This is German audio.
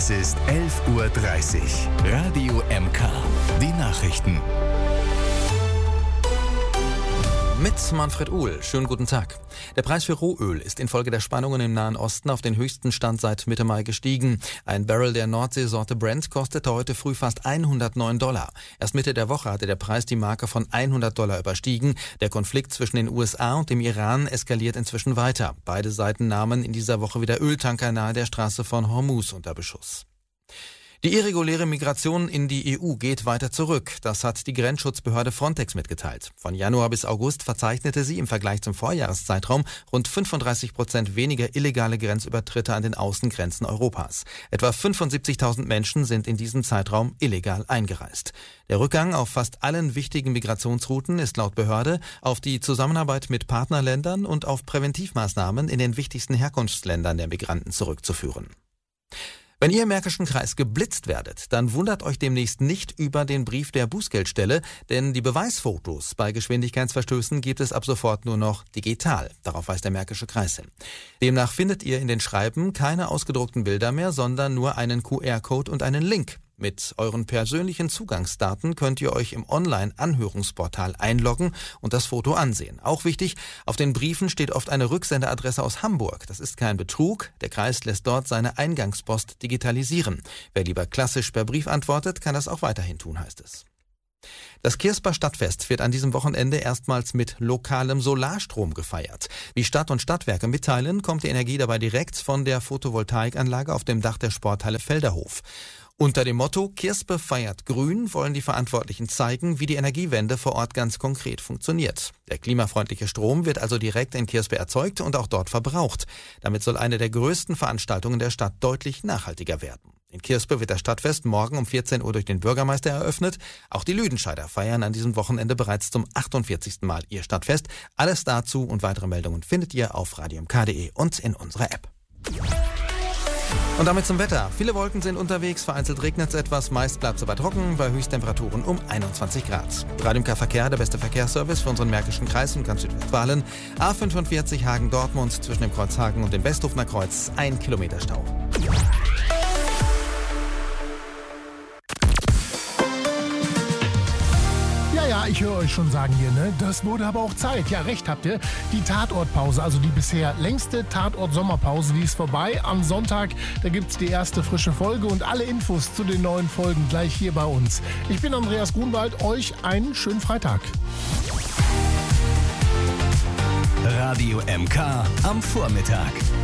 Es ist 11:30 Uhr. Radio MK. Die Nachrichten. Mit Manfred Uhl. Schönen guten Tag. Der Preis für Rohöl ist infolge der Spannungen im Nahen Osten auf den höchsten Stand seit Mitte Mai gestiegen. Ein Barrel der Nordseesorte Brent kostete heute früh fast $109. Erst Mitte der Woche hatte der Preis die Marke von $100 überstiegen. Der Konflikt zwischen den USA und dem Iran eskaliert inzwischen weiter. Beide Seiten nahmen in dieser Woche wieder Öltanker nahe der Straße von Hormuz unter Beschuss. Die irreguläre Migration in die EU geht weiter zurück. Das hat die Grenzschutzbehörde Frontex mitgeteilt. Von Januar bis August verzeichnete sie im Vergleich zum Vorjahreszeitraum rund 35% weniger illegale Grenzübertritte an den Außengrenzen Europas. Etwa 75.000 Menschen sind in diesem Zeitraum illegal eingereist. Der Rückgang auf fast allen wichtigen Migrationsrouten ist laut Behörde auf die Zusammenarbeit mit Partnerländern und auf Präventivmaßnahmen in den wichtigsten Herkunftsländern der Migranten zurückzuführen. Wenn ihr im Märkischen Kreis geblitzt werdet, dann wundert euch demnächst nicht über den Brief der Bußgeldstelle, denn die Beweisfotos bei Geschwindigkeitsverstößen gibt es ab sofort nur noch digital. Darauf weist der Märkische Kreis hin. Demnach findet ihr in den Schreiben keine ausgedruckten Bilder mehr, sondern nur einen QR-Code und einen Link. Mit euren persönlichen Zugangsdaten könnt ihr euch im Online-Anhörungsportal einloggen und das Foto ansehen. Auch wichtig, auf den Briefen steht oft eine Rücksenderadresse aus Hamburg. Das ist kein Betrug. Der Kreis lässt dort seine Eingangspost digitalisieren. Wer lieber klassisch per Brief antwortet, kann das auch weiterhin tun, heißt es. Das Kirsper Stadtfest wird an diesem Wochenende erstmals mit lokalem Solarstrom gefeiert. Wie Stadt und Stadtwerke mitteilen, kommt die Energie dabei direkt von der Photovoltaikanlage auf dem Dach der Sporthalle Felderhof. Unter dem Motto Kirspe feiert grün wollen die Verantwortlichen zeigen, wie die Energiewende vor Ort ganz konkret funktioniert. Der klimafreundliche Strom wird also direkt in Kirspe erzeugt und auch dort verbraucht. Damit soll eine der größten Veranstaltungen der Stadt deutlich nachhaltiger werden. In Kirspe wird das Stadtfest morgen um 14 Uhr durch den Bürgermeister eröffnet. Auch die Lüdenscheider feiern an diesem Wochenende bereits zum 48. Mal ihr Stadtfest. Alles dazu und weitere Meldungen findet ihr auf radiomk.de und in unserer App. Und damit zum Wetter. Viele Wolken sind unterwegs, vereinzelt regnet es etwas, meist bleibt es aber trocken, bei Höchsttemperaturen um 21 Grad. Radio MK Verkehr, der beste Verkehrsservice für unseren Märkischen Kreis und ganz Südwestfalen. A45 Hagen-Dortmund zwischen dem Kreuz Hagen und dem Westhofener Kreuz, 1 Kilometer Stau. Ja, ich höre euch schon sagen hier, ne? Das wurde aber auch Zeit. Ja, recht habt ihr. Die Tatortpause, also die bisher längste Tatort-Sommerpause, die ist vorbei. Am Sonntag, da gibt's die erste frische Folge und alle Infos zu den neuen Folgen gleich hier bei uns. Ich bin Andreas Grunwald, euch einen schönen Freitag. Radio MK am Vormittag.